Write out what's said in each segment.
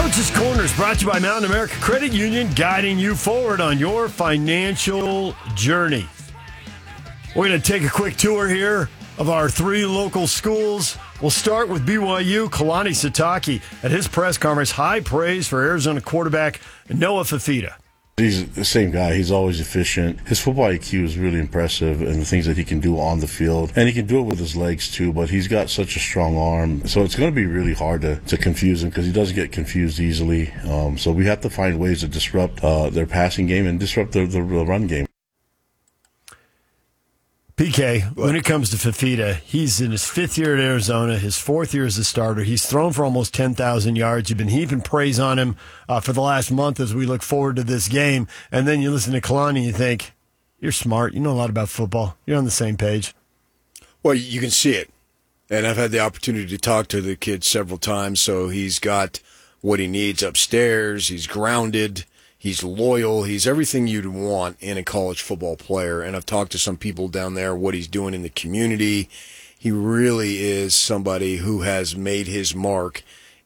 Coach's Corner is brought to you by Mountain America Credit Union, guiding you forward on your financial journey. We're going to take a quick tour here of our three local schools. We'll start with BYU. Kalani Sitake at his press conference, high praise for Arizona quarterback Noah Fifita. He's the same guy. He's always efficient. His football IQ is really impressive, and the things that he can do on the field. And he can do it with his legs, too, but he's got such a strong arm. So it's going to be really hard to confuse him because he doesn't get confused easily. So we have to find ways to disrupt their passing game and disrupt the run game. PK, when it comes to Fifita, he's in his fifth year at Arizona, his fourth year as a starter. He's thrown for almost 10,000 yards. You've been heaping praise on him for the last month as we look forward to this game. And then you listen to Kalani and you think, you're smart. You know a lot about football. You're on the same page. Well, you can see it. And I've had the opportunity to talk to the kid several times, so he's got what he needs upstairs. He's grounded. He's loyal. He's everything you'd want in a college football player. And I've talked to some people down there, what he's doing in the community. He really is somebody who has made his mark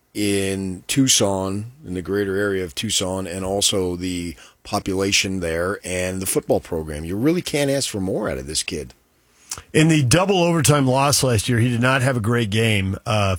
in Tucson, in the greater area of Tucson, and also the population there and the football program. You really can't ask for more out of this kid. In the double overtime loss last year, he did not have a great game.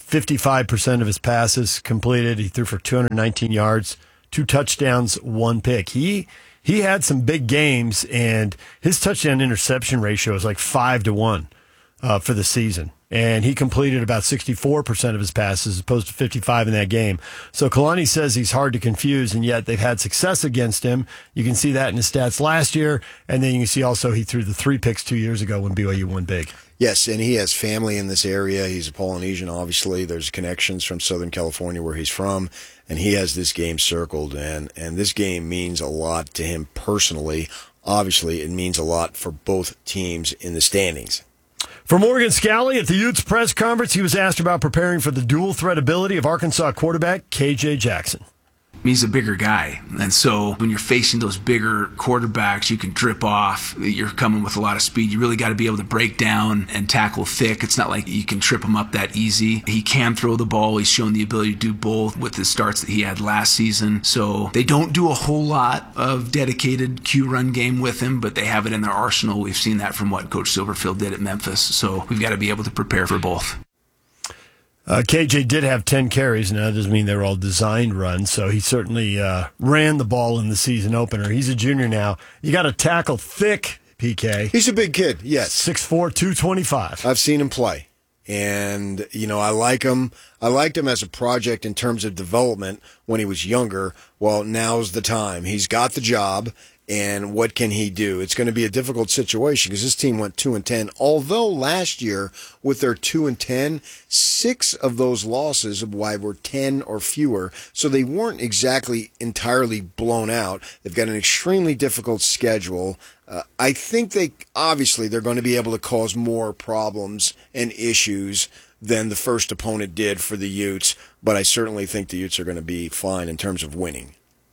55% of his passes completed. He threw for 219 yards. 2 touchdowns, 1 pick. He had some big games, and his touchdown interception ratio is like 5-1 for the season. And he completed about 64% of his passes as opposed to 55 in that game. So Kalani says he's hard to confuse, and yet they've had success against him. You can see that in his stats last year, and then you can see also he threw the 3 picks 2 years ago when BYU won big. Yes, and he has family in this area. He's a Polynesian, obviously. There's connections from Southern California where he's from, and he has this game circled, and this game means a lot to him personally. Obviously, it means a lot for both teams in the standings. For Morgan Scalley at the Utes press conference, he was asked about preparing for the dual threat ability of Arkansas quarterback KJ Jackson. He's a bigger guy, and so when you're facing those bigger quarterbacks, you can drip off. You're coming with a lot of speed. You really got to be able to break down and tackle thick. It's not like you can trip him up that easy. He can throw the ball. He's shown the ability to do both with the starts that he had last season. So they don't do a whole lot of dedicated Q run game with him, but they have it in their arsenal. We've seen that from what Coach Silverfield did at Memphis. So we've got to be able to prepare for both. KJ did have 10 carries. Now, that doesn't mean they were all designed runs, so he certainly ran the ball in the season opener. He's a junior now. You got to tackle thick, PK. He's a big kid, yes. 6'4", 225. I've seen him play, and, I like him. I liked him as a project in terms of development when he was younger. Well, now's the time. He's got the job. And what can he do? It's going to be a difficult situation because this team went 2-10. Although last year, with their 2-10, 6 of those losses were 10 or fewer. So they weren't exactly entirely blown out. They've got an extremely difficult schedule. I think they're going to be able to cause more problems and issues than the first opponent did for the Utes. But I certainly think the Utes are going to be fine in terms of winning.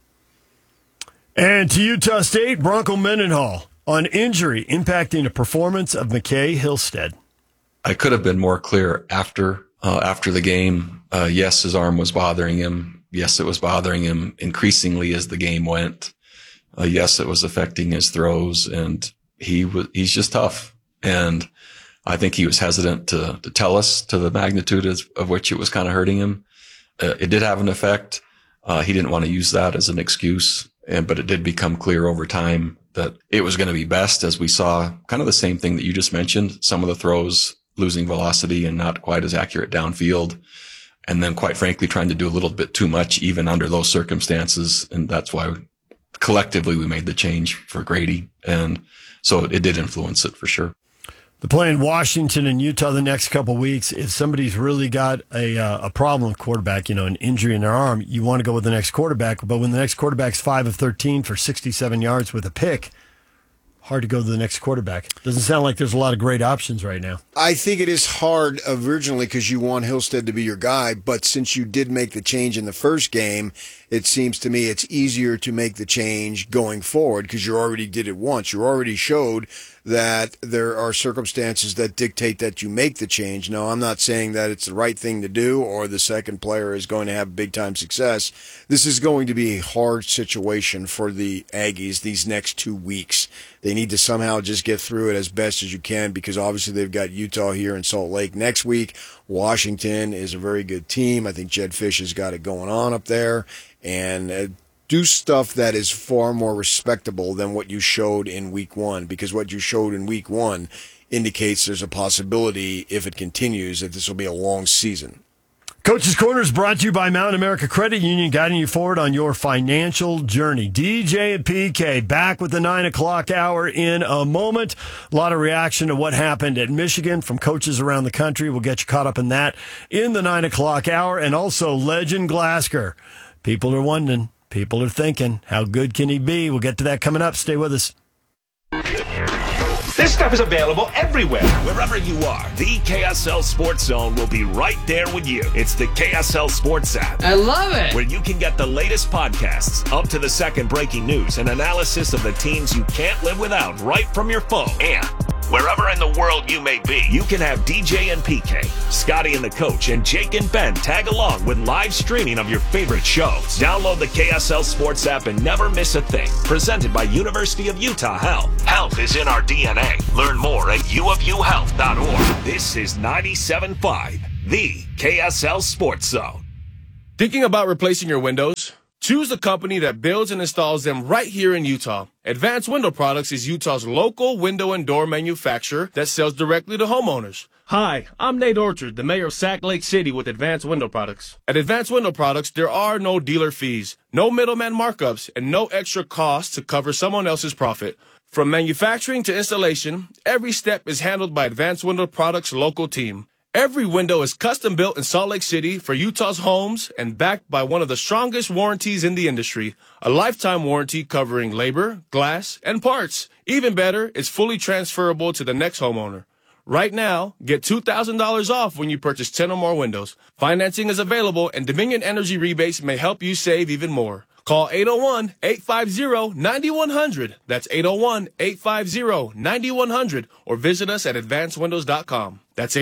And to Utah State, Bronco Mendenhall on injury impacting the performance of McKay Hillstead. I could have been more clear after the game. Yes, his arm was bothering him. Yes, it was bothering him increasingly as the game went. Yes, it was affecting his throws, and he's just tough. And I think he was hesitant to tell us to the magnitude of which it was kind of hurting him. It did have an effect. He didn't want to use that as an excuse. But it did become clear over time that it was going to be best, as we saw kind of the same thing that you just mentioned. Some of the throws losing velocity and not quite as accurate downfield. And then, quite frankly, trying to do a little bit too much even under those circumstances. And that's why collectively we made the change for Grady. And so it did influence it for sure. They're playing Washington and Utah the next couple of weeks. If somebody's really got a problem with quarterback, an injury in their arm, you want to go with the next quarterback. But when the next quarterback's 5 of 13 for 67 yards with a pick, hard to go to the next quarterback. Doesn't sound like there's a lot of great options right now. I think it is hard originally because you want Hillstead to be your guy, but since you did make the change in the first game, it seems to me it's easier to make the change going forward because you already did it once. You already showed that there are circumstances that dictate that you make the change. No, I'm not saying that it's the right thing to do or the second player is going to have big-time success. This is going to be a hard situation for the Aggies these next 2 weeks. They need to somehow just get through it as best as you can because obviously they've got Utah here in Salt Lake next week. Washington is a very good team. I think Jedd Fisch has got it going on up there. And do stuff that is far more respectable than what you showed in week one, because what you showed in week one indicates there's a possibility, if it continues, that this will be a long season. Coach's Corner is brought to you by Mountain America Credit Union, guiding you forward on your financial journey. DJ and PK back with the 9 o'clock hour in a moment. A lot of reaction to what happened at Michigan from coaches around the country. We'll get you caught up in that in the 9 o'clock hour. And also Legend Glasgow. People are wondering, people are thinking, how good can he be? We'll get to that coming up. Stay with us. This stuff is available everywhere. Wherever you are, the KSL Sports Zone will be right there with you. It's the KSL Sports app. I love it. Where you can get the latest podcasts, up to the second breaking news, and analysis of the teams you can't live without right from your phone. And wherever in the world you may be, you can have DJ and PK, Scotty and the Coach, and Jake and Ben tag along with live streaming of your favorite shows. Download the KSL Sports app and never miss a thing. Presented by University of Utah Health. Health is in our DNA. Learn more at uofuhealth.org. This is 97.5, the KSL Sports Zone. Thinking about replacing your windows? Choose the company that builds and installs them right here in Utah. Advanced Window Products is Utah's local window and door manufacturer that sells directly to homeowners. Hi, I'm Nate Orchard, the mayor of Sac Lake City with Advanced Window Products. At Advanced Window Products, there are no dealer fees, no middleman markups, and no extra costs to cover someone else's profit. From manufacturing to installation, every step is handled by Advanced Window Products' local team. Every window is custom built in Salt Lake City for Utah's homes and backed by one of the strongest warranties in the industry, a lifetime warranty covering labor, glass, and parts. Even better, it's fully transferable to the next homeowner. Right now, get $2,000 off when you purchase 10 or more windows. Financing is available and Dominion Energy rebates may help you save even more. Call 801-850-9100. That's 801-850-9100 or visit us at advancedwindows.com. That's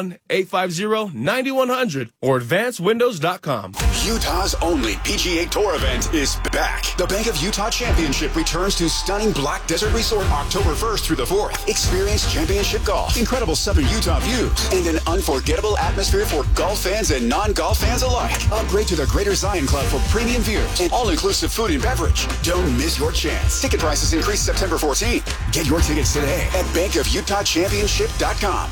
801-850-9100 or advancedwindows.com. Utah's only PGA Tour event is back. The Bank of Utah Championship returns to stunning Black Desert Resort October 1st through the 4th. Experience championship golf, incredible southern Utah views, and an unforgettable atmosphere for golf fans and non-golf fans alike. Upgrade to the Greater Zion Club for premium views and all-inclusive food and beverage. Don't miss your chance. Ticket prices increase September 14th. Get your tickets today at bankofutahchampionship.com.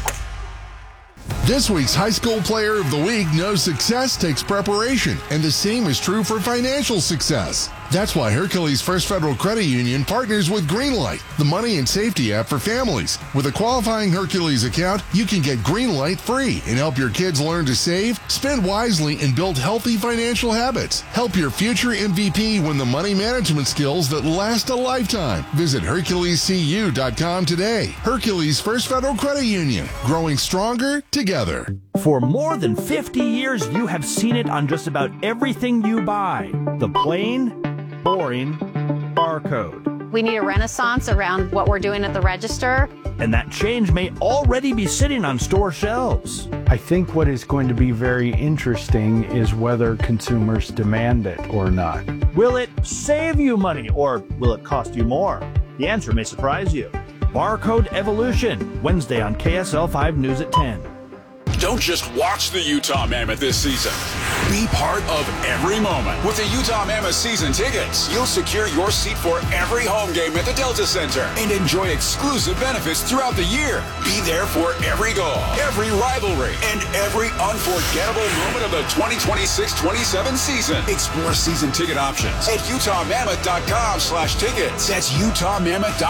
This week's High School Player of the Week knows success takes preparation, and the same is true for financial success. That's why Hercules First Federal Credit Union partners with Greenlight, the money and safety app for families. With a qualifying Hercules account, you can get Greenlight free and help your kids learn to save, spend wisely, and build healthy financial habits. Help your future MVP win the money management skills that last a lifetime. Visit HerculesCU.com today. Hercules First Federal Credit Union, growing stronger together. For more than 50 years, you have seen it on just about everything you buy. The plain, boring barcode. We need a renaissance around what we're doing at the register. And that change may already be sitting on store shelves. I think what is going to be very interesting is whether consumers demand it or not. Will it save you money or will it cost you more? The answer may surprise you. Barcode Evolution, Wednesday on KSL 5 News at 10. Don't just watch the Utah Mammoth this season. Be part of every moment. With the Utah Mammoth season tickets, you'll secure your seat for every home game at the Delta Center and enjoy exclusive benefits throughout the year. Be there for every goal, every rivalry, and every unforgettable moment of the 2026-27 season. Explore season ticket options at utahmammoth.com/tickets. That's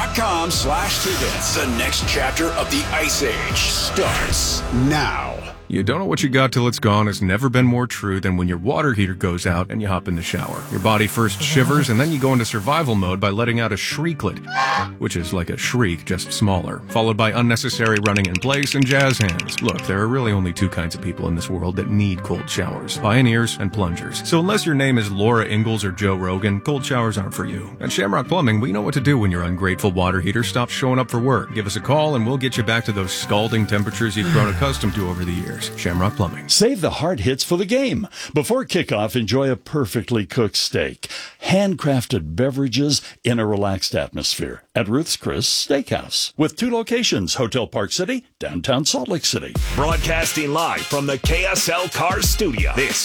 utahmammoth.com/tickets. The next chapter of the Ice Age starts now. You don't know what you got till it's gone has never been more true than when your water heater goes out and you hop in the shower. Your body first shivers and then you go into survival mode by letting out a shrieklet, which is like a shriek, just smaller, followed by unnecessary running in place and jazz hands. Look, there are really only two kinds of people in this world that need cold showers: pioneers and plungers. So unless your name is Laura Ingalls or Joe Rogan, cold showers aren't for you. At Shamrock Plumbing, we know what to do when your ungrateful water heater stops showing up for work. Give us a call and we'll get you back to those scalding temperatures you've grown accustomed to over the years. Shamrock Plumbing. Save the hard hits for the game. Before kickoff, enjoy a perfectly cooked steak. Handcrafted beverages in a relaxed atmosphere at Ruth's Chris Steakhouse. With 2 locations, Hotel Park City, downtown Salt Lake City. Broadcasting live from the KSL Cars Studio. This